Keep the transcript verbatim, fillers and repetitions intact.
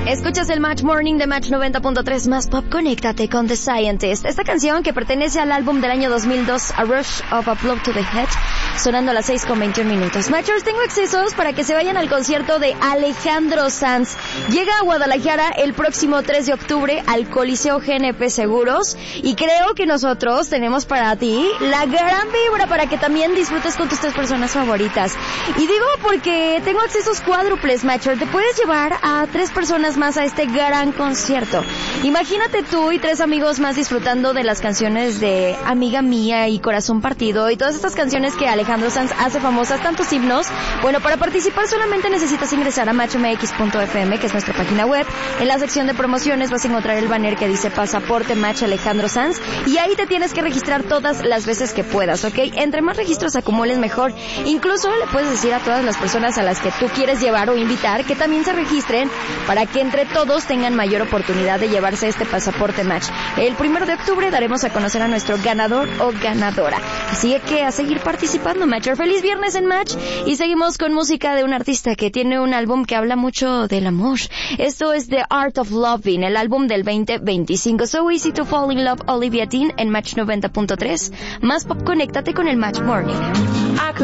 Escuchas el Match Morning de Match noventa punto tres más Pop. Conéctate con The Scientist. Esta canción que pertenece al álbum del año dos mil dos, A Rush of a Blow to the Head, sonando a las seis con veintiún minutos. Matchers, tengo accesos para que se vayan al concierto de Alejandro Sanz. Llega a Guadalajara el próximo tres de octubre al Coliseo G N P Seguros y creo que nosotros tenemos para ti la gran vibra para que también disfrutes con tus tres personas favoritas. Y digo porque tengo accesos cuádruples, Matcher. Te puedes llevar a tres personas más a este gran concierto. Imagínate tú y tres amigos más disfrutando de las canciones de Amiga Mía y Corazón Partido y todas estas canciones que Alejandro Sanz hace famosas, tantos himnos. Bueno, para participar solamente necesitas ingresar a match m x punto f m, que es nuestra página web. En la sección de promociones vas a encontrar el banner que dice Pasaporte Match Alejandro Sanz y ahí te tienes que registrar todas las veces que puedas, ¿ok? Entre más registros acumules mejor. Incluso le puedes decir a todas las personas a las que tú quieres llevar o invitar que también se registren para que entre todos tengan mayor oportunidad de llevarse este Pasaporte Match. El primero de octubre daremos a conocer a nuestro ganador o ganadora. Así que a seguir participando, Matcher. Feliz viernes en Match y seguimos con música de un artista que tiene un álbum que habla mucho del amor. Esto es The Art of Loving, el álbum del veinte veinticinco. So Easy to Fall in Love, Olivia Dean en Match noventa punto tres. Más Pop, conéctate con el Match Morning.